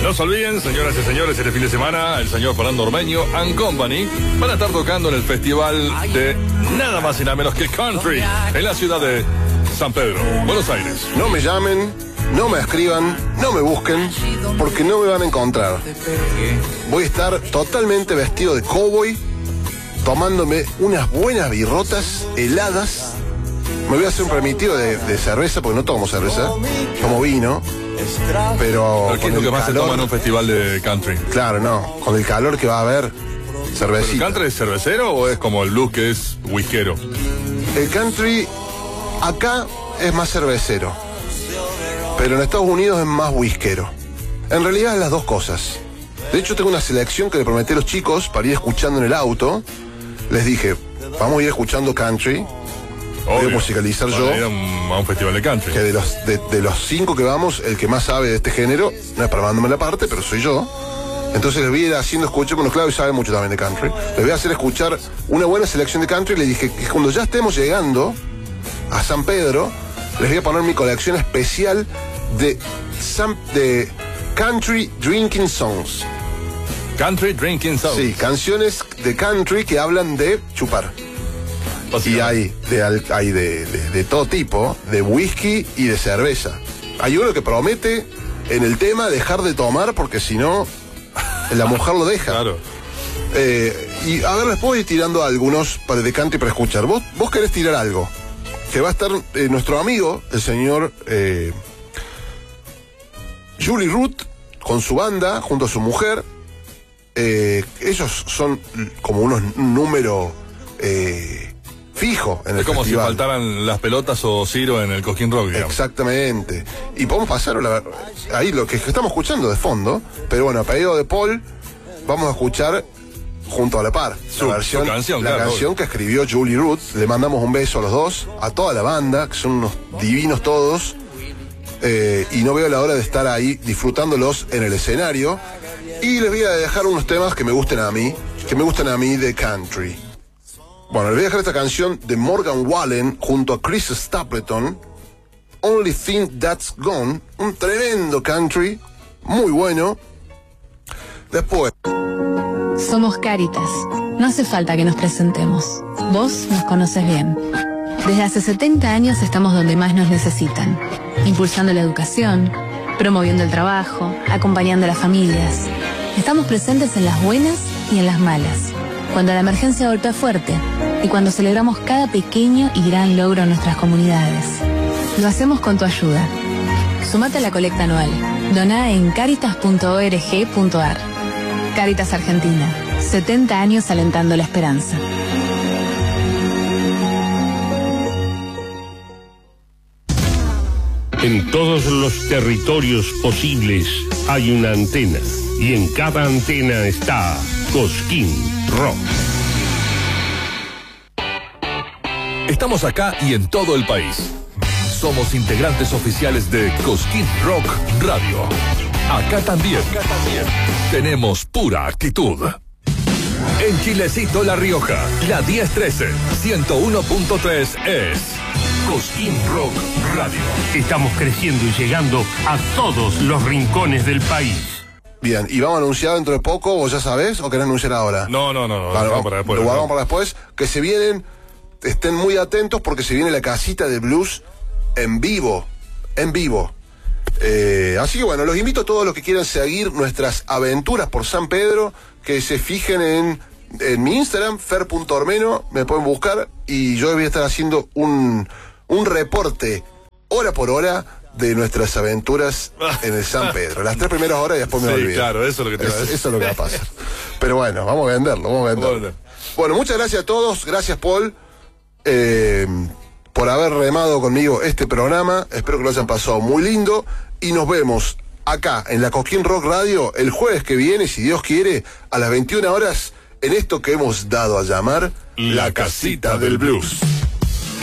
No se olviden, señoras y señores, este fin de semana el señor Fernando Ormeño and Company van a estar tocando en el festival de nada más y nada menos que Country en la ciudad de San Pedro, Buenos Aires. No me llamen, no me escriban, no me busquen, porque no me van a encontrar. Voy a estar totalmente vestido de cowboy, tomándome unas buenas birrotas heladas. Me voy a hacer un permitido de cerveza, porque no tomo cerveza, tomo vino. Pero ¿qué es lo que más se toma en un festival de country? Claro, no, con el calor que va a haber, cervecita. ¿El country es cervecero o es como el blues que es whiskero? El country acá es más cervecero, pero en Estados Unidos es más whiskero. En realidad es las dos cosas. De hecho tengo una selección que le prometí a los chicos para ir escuchando en el auto. Les dije, vamos a ir escuchando country. Voy a musicalizar yo. Ir a un festival de country. Que de los 5 que vamos, el que más sabe de este género, no es para mandarme la parte, pero soy yo. Entonces les voy a ir haciendo escuchar, bueno, Claudio sabe mucho también de country. Les voy a hacer escuchar una buena selección de country. Le dije que cuando ya estemos llegando a San Pedro, les voy a poner mi colección especial de country drinking songs. Country drinking songs. Sí, canciones de country que hablan de chupar. Y hay de todo tipo, de whisky y de cerveza. Hay uno que promete en el tema dejar de tomar porque si no, la mujer lo deja. Claro. Y a ver, les puedo ir tirando algunos de country para escuchar. Vos querés tirar algo. Que va a estar nuestro amigo, el señor Julie Root, con su banda, junto a su mujer. Ellos son como un número fijo en el festival. Es como si faltaran las pelotas o Ciro en el Cosquín Rock, digamos. Exactamente. Y podemos pasar ahí lo que estamos escuchando de fondo, pero bueno, a pedido de Paul, vamos a escuchar junto a la par su canción que escribió Julie Root. Le mandamos un beso a los dos, a toda la banda, que son unos divinos todos. Y no veo la hora de estar ahí disfrutándolos en el escenario. Y les voy a dejar unos temas que me gustan a mí de country. Bueno, les voy a dejar esta canción de Morgan Wallen junto a Chris Stapleton, Only Thing That's Gone, un tremendo country, muy bueno. Después... Somos Cáritas. No hace falta que nos presentemos. Vos nos conoces bien. Desde hace 70 años estamos donde más nos necesitan, impulsando la educación, promoviendo el trabajo, acompañando a las familias. Estamos presentes en las buenas y en las malas, cuando la emergencia golpea fuerte y cuando celebramos cada pequeño y gran logro en nuestras comunidades. Lo hacemos con tu ayuda. Sumate a la colecta anual. Doná en caritas.org.ar. Cáritas Argentina. 70 años alentando la esperanza. En todos los territorios posibles hay una antena. Y en cada antena está Cosquín Rock. Estamos acá y en todo el país. Somos integrantes oficiales de Cosquín Rock Radio. Acá también tenemos pura actitud. En Chilecito, La Rioja, la 1013, 101.3 es Cosquín Rock Radio. Estamos creciendo y llegando a todos los rincones del país. Bien, ¿y vamos a anunciar dentro de poco, vos ya sabés, o querés anunciar ahora? No. Vale, vamos para después. Lo guardamos para después, que se vienen, estén muy atentos porque se viene la casita del blues en vivo. Así que bueno, los invito a todos los que quieran seguir nuestras aventuras por San Pedro, que se fijen en mi Instagram, fer.ormeno, me pueden buscar, y yo voy a estar haciendo un reporte, hora por hora, de nuestras aventuras en el San Pedro. Las 3 primeras horas y después me olvido. Claro, eso es lo que te va a decir. Eso es lo que va a pasar. Pero bueno, vamos a venderlo. Bueno, muchas gracias a todos. Gracias, Paul, por haber remado conmigo este programa. Espero que lo hayan pasado muy lindo. Y nos vemos acá en la Cosquín Rock Radio el jueves que viene, si Dios quiere, a las 21 horas, en esto que hemos dado a llamar La Casita del Blues.